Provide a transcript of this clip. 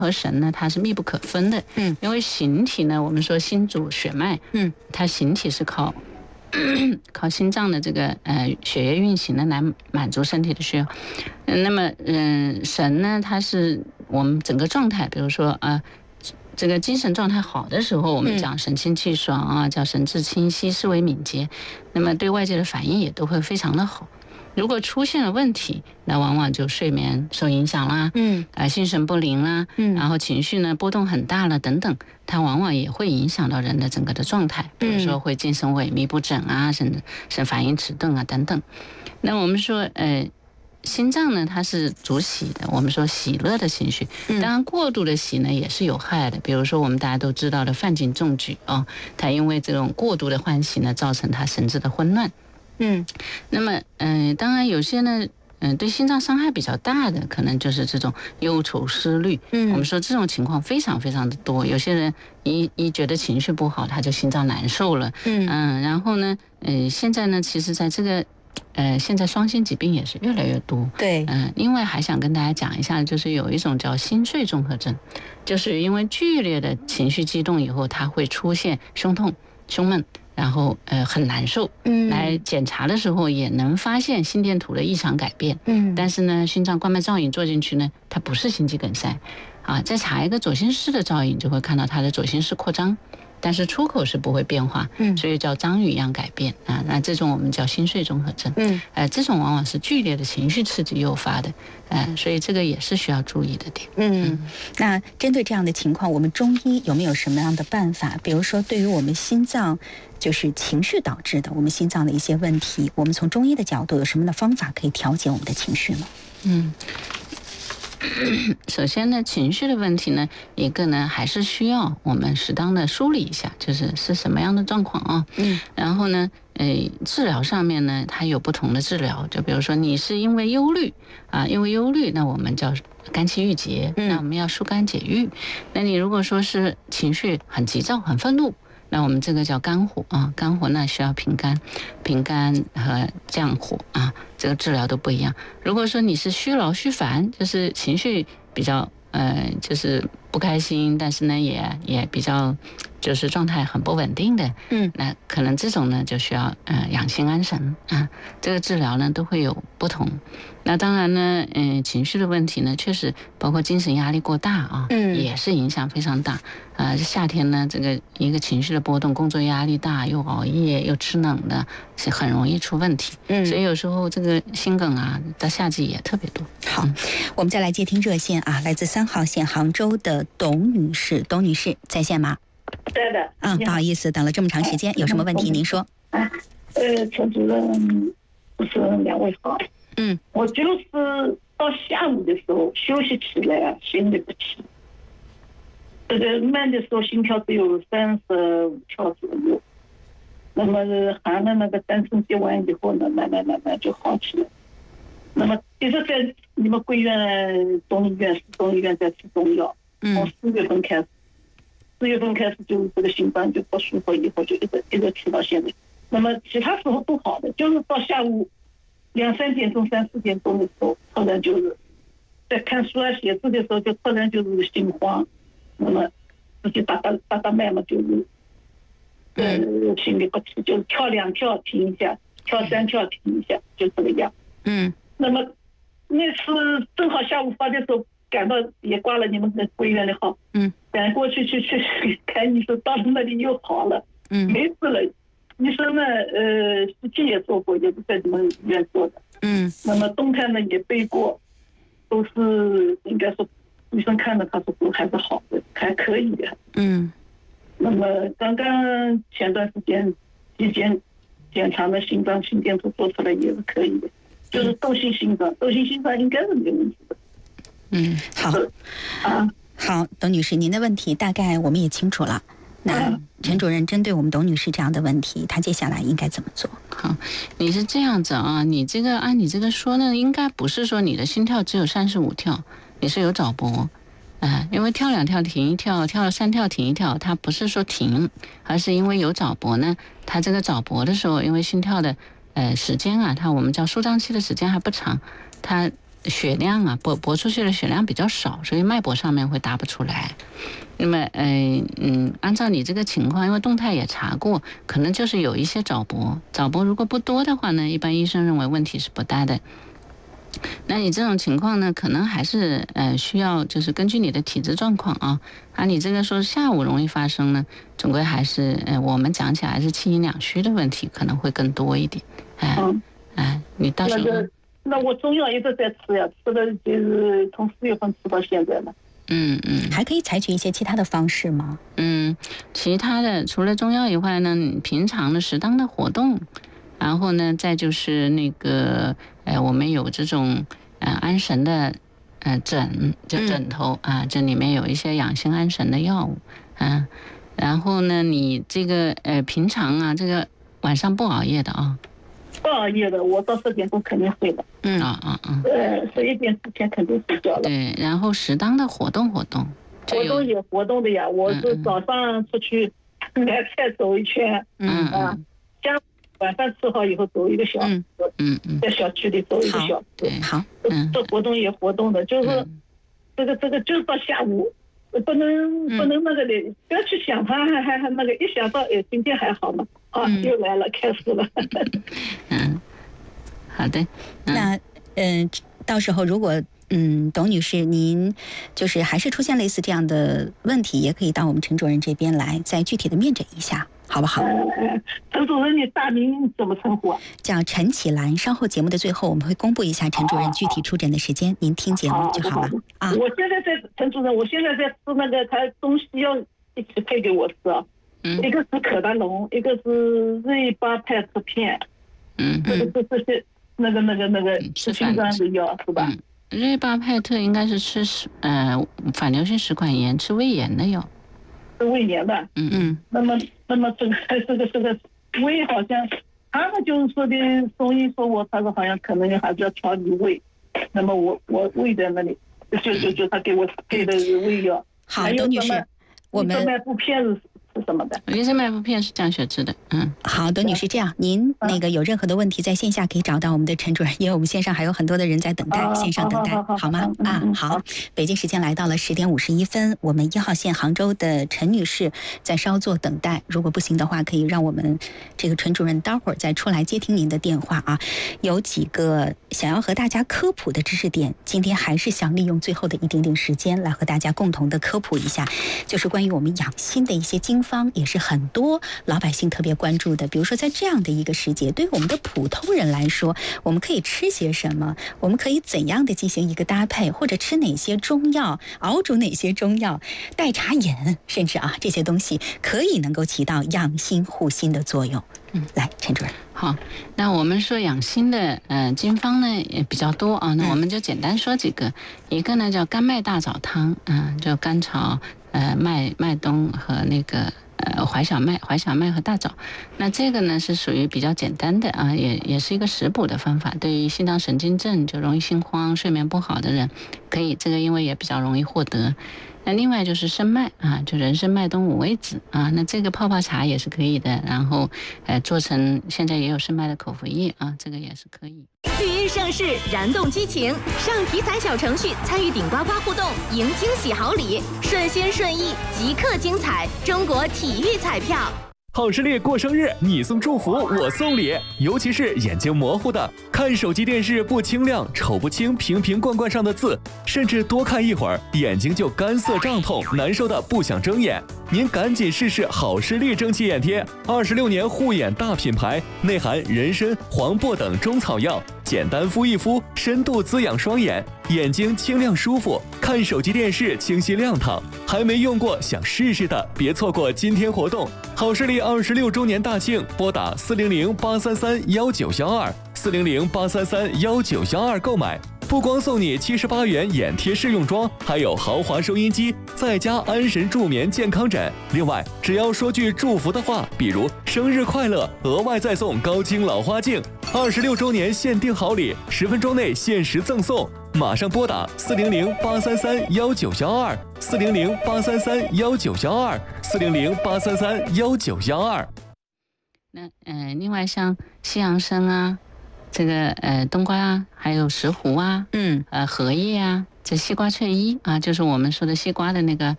和神呢，它是密不可分的。因为形体呢，我们说心主血脉，它形体是靠心脏的这个血液运行呢来满足身体的需要。那么神呢，它是我们整个状态，比如说这个精神状态好的时候，我们讲神清气爽啊，叫神志清晰，思维敏捷，那么对外界的反应也都会非常的好。如果出现了问题，那往往就睡眠受影响啦，心神不宁啦，然后情绪呢波动很大了等等，它往往也会影响到人的整个的状态，比如说会精神萎靡不振啊，甚至反应迟钝啊等等。那我们说心脏呢，它是主喜的，我们说喜乐的情绪。当然，过度的喜呢也是有害的。比如说，我们大家都知道的犯禁中举啊，它因为这种过度的欢喜呢，造成它神志的混乱。那么当然有些呢，对心脏伤害比较大的，可能就是这种忧愁思虑。我们说这种情况非常非常的多。有些人一觉得情绪不好，他就心脏难受了。然后呢，现在呢，其实在这个现在双心疾病也是越来越多。 对， 另外还想跟大家讲一下，就是有一种叫心碎综合症，就是因为剧烈的情绪激动以后，它会出现胸痛、胸闷。然后很难受，来检查的时候也能发现心电图的异常改变，但是呢，心脏冠脉造影做进去呢，它不是心肌梗塞，再查一个左心室的造影，就会看到它的左心室扩张，但是出口是不会变化，所以叫张宇一样改变啊。那这种我们叫心碎综合症，这种往往是剧烈的情绪刺激诱发的，所以这个也是需要注意的点。 那针对这样的情况，我们中医有没有什么样的办法？比如说，对于我们心脏就是情绪导致的我们心脏的一些问题，我们从中医的角度有什么样的方法可以调节我们的情绪呢？ 首先呢，情绪的问题呢，一个呢还是需要我们适当的梳理一下，就是什么样的状况啊。然后呢，治疗上面呢，它有不同的治疗，就比如说你是因为忧虑啊，那我们叫肝气郁结，那我们要疏肝解郁。那你如果说是情绪很急躁、很愤怒，那我们这个叫肝火啊，肝火呢需要平肝和降火啊，这个治疗都不一样。如果说你是虚劳虚烦，就是情绪比较就是不开心，但是呢也比较就是状态很不稳定的，那可能这种呢就需要养心安神啊，这个治疗呢都会有不同。那当然呢，情绪的问题呢，确实包括精神压力过大啊，也是影响非常大。夏天呢，这个一个情绪的波动，工作压力大，又熬夜又吃冷的，是很容易出问题。所以有时候这个心梗啊，到夏季也特别多。 好，我们再来接听热线啊，来自3号线杭州的董女士，董女士在线吗？ 对的。 不好意思，等了这么长时间，有什么问题您说？ 陈主任，不是两位好。我就是到下午的时候休息起来啊，心律不齐。这个慢的时候心跳只有35跳左右，那么含了那个丹参接完以后呢，慢慢就好起来。那么一直在你们贵院中医院在吃中药，从4月份开始就是这个心脏就不舒服，以后就一直吃到现在。那么其他时候都好的，就是到下午2、3点钟、3、4点钟的时候，突然就是在看书啊、写字的时候，就突然就是心慌，那么自己打脉嘛，就是心律不齐，就是跳2跳停一下，跳3跳停一下，就这个样。那么那次正好下午发的时候，赶到也挂了你们的贵院的号，赶过去看医生，到那里又好了，没事了。医生呢，CT也做过，也是在你们医院做的。那么动态呢也背过，都是应该说医生看了他说都还是好的，还可以的。那么刚刚前段时间体检查的心脏心电图做出来也是可以的，就是窦性心脏应该是没问题的。 好，董女士，您的问题大概我们也清楚了。那陈主任针对我们董女士这样的问题，她接下来应该怎么做？ 好，你是这样子啊，你这个按你这个说呢，应该不是说你的心跳只有35跳，你是有早搏，因为跳2跳停1跳，跳了3跳停1跳，它不是说停，而是因为有早搏呢，它这个早搏的时候，因为心跳的时间啊，我们叫舒张期的时间还不长，它血量啊，搏出去的血量比较少，所以脉搏上面会答不出来。那么按照你这个情况，因为动态也查过，可能就是有一些早搏如果不多的话呢，一般医生认为问题是不大的。那你这种情况呢，可能还是需要就是根据你的体质状况啊，你这个说下午容易发生呢，总归还是我们讲起来还是气阴两虚的问题可能会更多一点。你到时候那我中药一直在吃呀，吃的就是从4月份吃到现在了。 还可以采取一些其他的方式吗？ 其他的除了中药以外呢，平常的适当的活动，然后呢，再就是那个我们有这种安神的枕头啊，这里面有一些养心安神的药物啊。然后呢，你这个平常啊，这个晚上不熬夜的啊。 不熬夜的，我到10点钟肯定睡了。11点之前肯定睡觉了。 对，然后适当的活动。活动也活动的呀，我是早上出去买菜走一圈，晚饭吃好以后走1个小时，在小区里走1个小时。 好， 这活动也活动的，就是这个就是到下午。不能那个的，不要去想他，还那个，一想到今天还好嘛，又来了，开始了。 好的。 那到时候如果董女士您就是还是出现类似这样的问题，也可以到我们陈主任这边来，再具体的面诊一下，好不好？ 陈主任，你大名怎么称呼啊？ 叫陈启兰。稍后节目的最后，我们会公布一下陈主任具体出诊的时间，您听节目就好了。 我现在在陈主任，我现在在吃那个他中西药一起配给我吃啊。一个是可达龙，一个是瑞巴派特片。这些那个是心脏的药是吧？ 瑞巴派特应该是吃反流性食管炎，吃胃炎的药。 是胃炎的。那么这个胃好像他们就是说的中医说我他说好像可能还是要调理胃，那么我胃在那里就他给我配的胃药。 好，董女士，我们麦布片是什么的？ 维生麦布片是降血脂的。 好，董女士，这样您那个有任何的问题，在线下可以找到我们的陈主任，因为我们线上还有很多的人在等待，线上等待，好吗？好。北京时间来到了10点51分，我们1号线杭州的陈女士在稍作等待，如果不行的话，可以让我们这个陈主任待会儿再出来接听您的电话啊。有几个想要和大家科普的知识点，今天还是想利用最后的一点点时间来和大家共同的科普一下，就是关于我们养心的一些经方，也是很多老百姓特别关注的。比如说在这样的一个时节，对于我们的普通人来说，我们可以吃些什么，我们可以怎样的进行一个搭配，或者吃哪些中药，熬煮哪些中药，代茶饮，甚至这些东西可以能够起到养心护心的作用。来，陈主任。 好，那我们说养心的经方呢也比较多啊，那我们就简单说几个。一个呢叫甘麦大枣汤，就甘草、麦冬和那个怀小麦和大枣。那这个呢是属于比较简单的啊，也是一个食补的方法。对于心脏神经症就容易心慌、睡眠不好的人，可以这个因为也比较容易获得。那另外就是生麦就人参、麦冬、五味子那这个泡泡茶也是可以的。然后做成现在也有生麦的口服液这个也是可以。 绿茵盛世，燃动激情，上体彩小程序参与顶呱呱互动，赢惊喜好礼，顺心顺意，即刻精彩！中国体育彩票。 好视力过生日，你送祝福，我送礼。尤其是眼睛模糊的，看手机电视不清亮，瞅不清瓶瓶罐罐上的字，甚至多看一会儿，眼睛就干涩胀痛，难受的不想睁眼。您赶紧试试好视力蒸汽眼贴，26年护眼大品牌，内含人参、黄柏等中草药，简单敷一敷，深度滋养双眼，眼睛清亮舒服，看手机电视清晰亮堂。还没用过想试试的，别错过今天活动。好视力26周年大庆，拨打400-833-1912，400-833-1912购买。不光送你78元眼贴试用装，还有豪华收音机，再加安神助眠健康枕。另外，只要说句祝福的话，比如生日快乐，额外再送高清老花镜。26周年限定好礼，10分钟内限时赠送。马上拨打400-833-1912，400-833-1912，400-833-1912。 那另外像西洋参这个冬瓜啊，还有石斛啊，荷叶啊，这西瓜翠衣啊，就是我们说的西瓜的那个